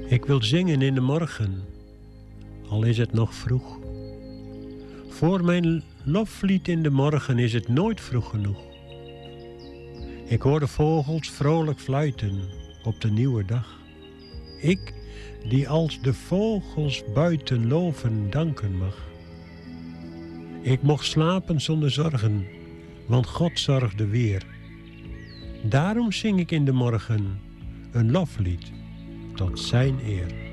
Ik wil zingen in de morgen, al is het nog vroeg. Voor mijn loflied in de morgen is het nooit vroeg genoeg. Ik hoor de vogels vrolijk fluiten op de nieuwe dag. Ik, die als de vogels buiten loven danken mag. Ik mocht slapen zonder zorgen, want God zorgde weer. Daarom zing ik in de morgen een loflied tot zijn eer.